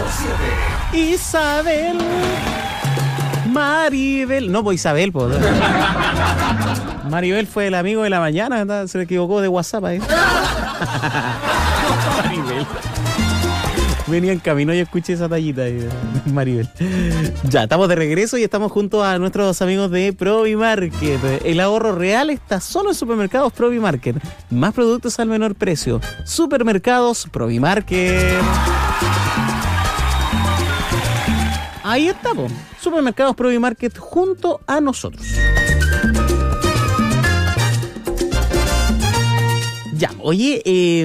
Isabel. Maribel. No, pues Isabel, pues. Maribel fue el amigo de la mañana, ¿no? Se le equivocó de WhatsApp ahí. Maribel. Venía en camino y escuché esa tallita ahí, Maribel. Ya, estamos de regreso y estamos junto a nuestros amigos de Provimarket. El ahorro real está solo en supermercados Provimarket. Más productos al menor precio. Supermercados Provimarket. Ahí estamos. Supermercados Provimarket junto a nosotros. Ya, oye,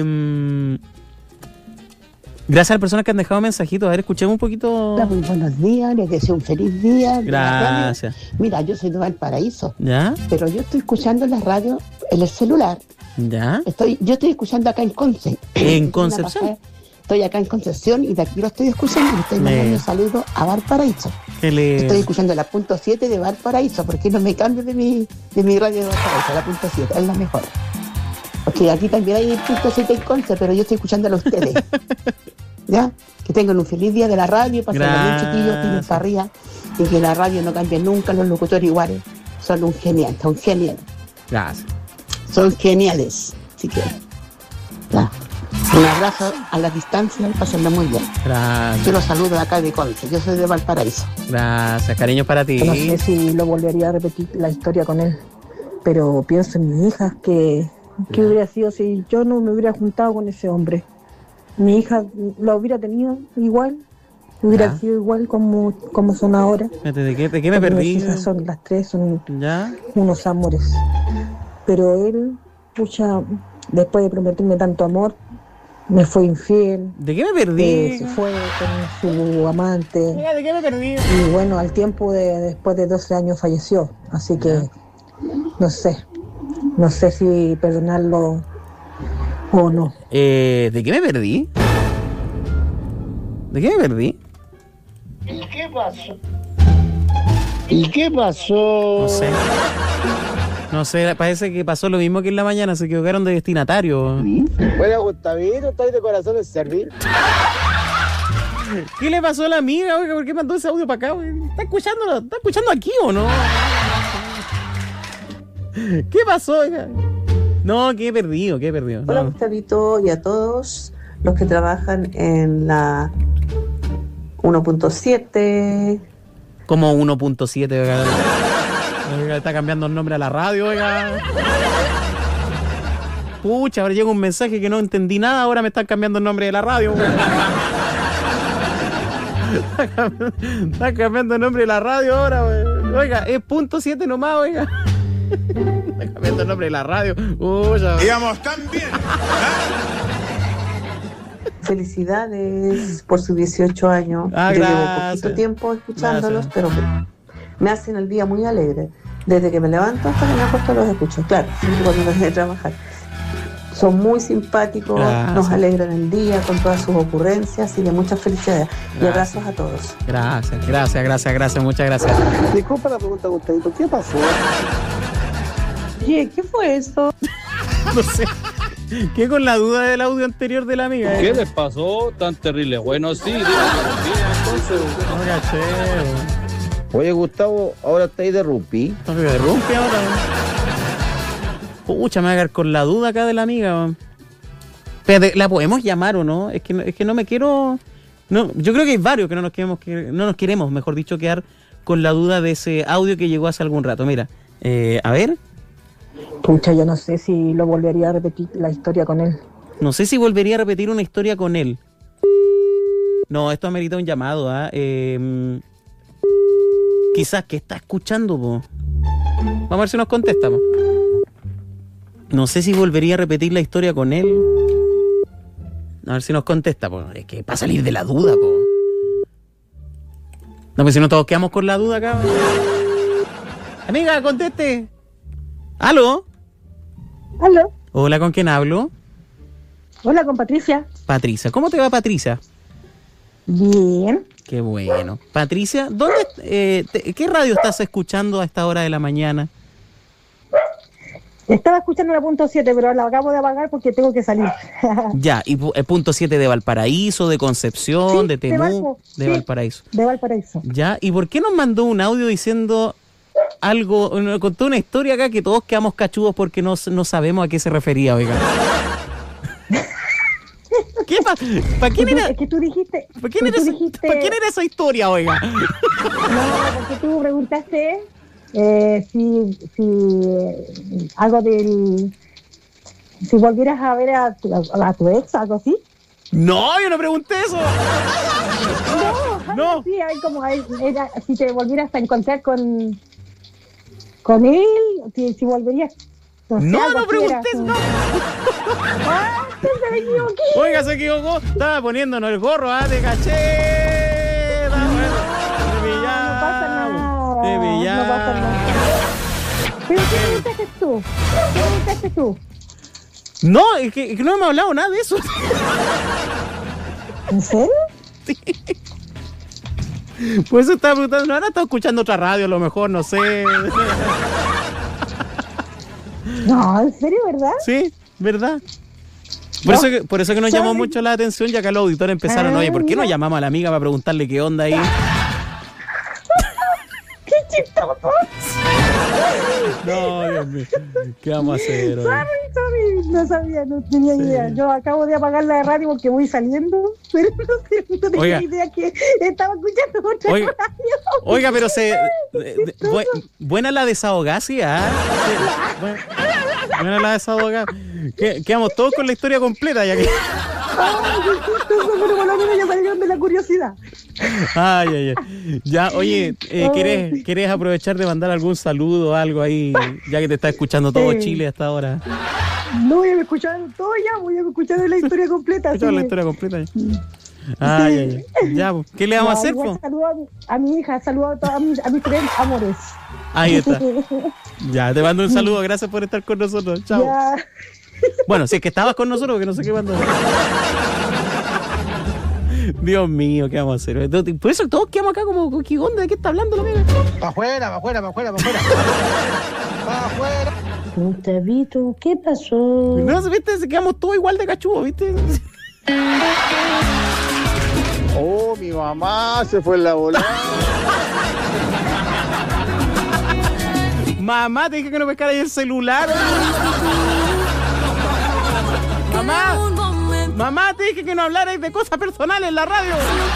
gracias a las personas que han dejado mensajitos. A ver, escuchemos un poquito. Hola, muy buenos días, les deseo un feliz día. Gracias. Mira, yo soy de Valparaíso. ¿Ya? Pero yo estoy escuchando la radio en el celular. ¿Ya? Yo estoy escuchando acá en Conce. ¿En Concepción? Estoy acá en Concepción y de aquí lo estoy escuchando y estoy mandando un saludo a Valparaíso. Estoy escuchando la punto 7 de Valparaíso, porque no me cambio de mi radio de Valparaíso, la punto 7, es la mejor. Porque aquí también hay punto 7 en Conce, pero yo estoy escuchándola a ustedes. ¿Ya? Que tengan un feliz día de la radio, pasen bien chiquillos, tienen para arriba, y que la radio no cambie nunca, los locutores iguales. Son un genial. Gracias. Son geniales, así que ya. Un abrazo a la distancia y pásenlo muy bien. Gracias. Yo los saludo de acá de Conce, yo soy de Valparaíso. Gracias, cariño para ti. No sé si lo volvería a repetir la historia con él, pero pienso en mi hija, que hubiera sido si yo no me hubiera juntado con ese hombre. Mi hija lo hubiera tenido igual, hubiera sido igual como son ahora. ¿De qué me perdí? Mis hijas son las tres, son ¿ya? Unos amores. Pero él, pucha, después de prometerme tanto amor, me fue infiel. ¿De qué me perdí? Se fue con su amante. ¿De qué me perdí? Y bueno, al tiempo después de 12 años falleció. Así que no sé si perdonarlo o no. ¿De qué me perdí? ¿De qué me perdí? ¿Y qué pasó? No sé, parece que pasó lo mismo que en la mañana, se equivocaron de destinatario. Bueno, Gustavito, ¿estáis de corazón en servir? ¿Qué le pasó a la amiga? Oiga, ¿por qué mandó ese audio para acá? ¿Está escuchando aquí o no? ¿Qué pasó, oiga? No, ¿qué he perdido? Hola, Gustavito, y a todos los que trabajan en la 1.7. ¿Cómo 1.7, oiga? Oiga, está cambiando el nombre a la radio, oiga. Pucha, ahora llega un mensaje que no entendí nada, ahora me están cambiando el nombre de la radio. Está cambiando el nombre de la radio ahora, oiga, es .7 nomás, oiga. Está cambiando el nombre de la radio. Digamos, tan bien. Felicidades por sus 18 años. Yo llevo poquito tiempo escuchándolos, pero me hacen el día muy alegre. Desde que me levanto hasta que me acuesto los escucho. Claro, cuando me dejé de trabajar. Son muy simpáticos, nos alegran el día con todas sus ocurrencias, así que muchas felicidades. Y abrazos a todos. Gracias, muchas gracias. Disculpa la pregunta, Gustavito, ¿qué pasó? Oye, ¿qué fue eso? No sé. ¿Qué con la duda del audio anterior de la amiga? ¿Qué les pasó tan terrible? Bueno, sí, entonces. Oye, Gustavo, ahora estáis de Rupi. ¿De Rupi ahora? Pucha, me voy a quedar con la duda acá de la amiga. Espérate, ¿la podemos llamar o no? Es que no me quiero... No, yo creo que hay varios que no nos queremos, mejor dicho, quedar con la duda de ese audio que llegó hace algún rato. Mira, a ver. Pucha, yo no sé si lo volvería a repetir la historia con él. No sé si volvería a repetir una historia con él. No, esto amerita un llamado, quizás que está escuchando, po. Vamos a ver si nos contesta, po. No sé si volvería a repetir la historia con él. A ver si nos contesta, po. Es que para salir de la duda, po. No, pues si no todos quedamos con la duda acá. Amiga, conteste. ¿Aló? ¿Aló? Hola, ¿con quién hablo? Hola, con Patricia. Patricia, ¿cómo te va, Patricia? Bien. Qué bueno. Patricia, ¿qué radio estás escuchando a esta hora de la mañana? Estaba escuchando la punto 7, pero la acabo de apagar porque tengo que salir. Ya, y punto 7 de Valparaíso, de Concepción, Sí, de Temú, de Valparaíso. De Valparaíso. Ya, ¿y por qué nos mandó un audio diciendo algo? Nos contó una historia acá que todos quedamos cachudos porque no sabemos a qué se refería, oiga. ¿Qué ¿Para quién era? Es que tú dijiste... ¿Para quién era esa historia, oiga? No, porque tú preguntaste si algo del... Si volvieras a ver a tu ex, algo así. No, yo no pregunté eso. No. Sí, hay como era, si te volvieras a encontrar con él, si volverías... No pregunté eso, no. Se equivoqué. Oiga, se equivocó. Estaba poniéndonos el gorro, te caché. No pasa nada. No pasa nada. ¿Pero qué preguntaste tú? ¿Qué preguntaste tú? No, es que no hemos hablado nada de eso. ¿En serio? Sí. Por eso estaba preguntando. No, ahora estaba escuchando otra radio, a lo mejor, no sé. No, ¿en serio, verdad? Sí, ¿verdad? Por eso que nos llamó mucho la atención, ya que los auditores empezaron, oye, ¿por qué no llamamos a la amiga para preguntarle qué onda ahí? ¡Qué chistoso! No, Dios mío. ¿Qué vamos a hacer hoy? Sorry. No sabía, no tenía idea. Yo acabo de apagar la radio porque voy saliendo, pero no tenía idea que estaba escuchando otra radio. Oiga, pero buena la desahogacia, ¿eh? Buena la desahogacia. Quedamos todos con la historia completa, ya que... Pero por lo menos ya salieron de la curiosidad. Ay. Ya, oye, ¿querés aprovechar de mandar algún saludo o algo ahí, ya que te está escuchando todo Chile hasta ahora? No voy a escuchar todo ya, voy a escuchar la historia completa. Escuchar la historia completa. Ay. Ya, ¿qué le vamos a hacer, po? Saludo a mi hija, saludo a mis 3 amores. Ahí está. Ya, te mando un saludo, gracias por estar con nosotros. Chao. Ya. Bueno, si es que estabas con nosotros, porque no sé qué mandó. Dios mío, ¿qué vamos a hacer? Por eso todos quedamos acá como, ¿qué onda? ¿De qué está hablando la amiga? Pa' afuera. Gustavito, ¿qué pasó? No, viste, quedamos todos igual de cachudos, ¿viste? Oh, mi mamá se fue en la volada. Mamá, te dije que no pescara ahí el celular. Mamá, te dije que no hablarais de cosas personales en la radio.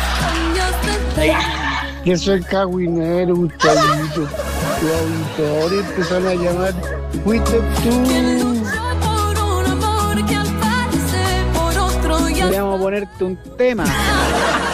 Que soy cagüinero, Gustavito. Los auditores empezaron a llamar. Fuiste tú. Vamos a ponerte un tema.